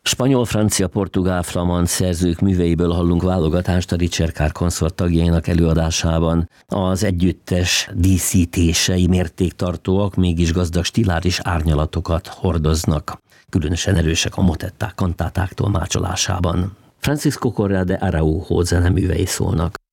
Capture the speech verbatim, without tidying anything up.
Spanyol, francia, portugál, flamand szerzők műveiből hallunk válogatást a Ricercar konszort tagjainak előadásában. Az együttes díszítései mértéktartóak, mégis gazdag stiláris árnyalatokat hordoznak. Különösen erősek a motetták, kantáták tolmácsolásában. Francisco Correa de Araujo zeneművei szólnak.